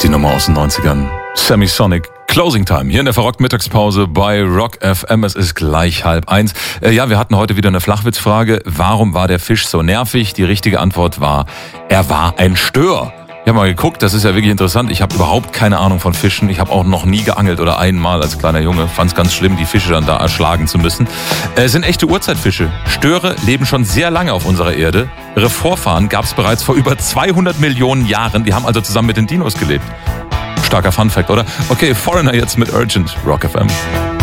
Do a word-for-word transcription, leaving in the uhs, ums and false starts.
Die Nummer aus den neunzigern. Semisonic. Closing Time. Hier in der verrockten Mittagspause bei Rock F M. Es ist gleich halb eins. Äh, ja, wir hatten heute wieder eine Flachwitzfrage. Warum war der Fisch so nervig? Die richtige Antwort war, er war ein Stör. Ich habe mal geguckt, das ist ja wirklich interessant. Ich habe überhaupt keine Ahnung von Fischen. Ich habe auch noch nie geangelt oder einmal als kleiner Junge. Fand es ganz schlimm, die Fische dann da erschlagen zu müssen. Es äh, sind echte Urzeitfische. Störe leben schon sehr lange auf unserer Erde. Ihre Vorfahren gab es bereits vor über zweihundert Millionen Jahren. Die haben also zusammen mit den Dinos gelebt. Starker Funfact, oder? Okay, Foreigner jetzt mit Urgent, Rock F M.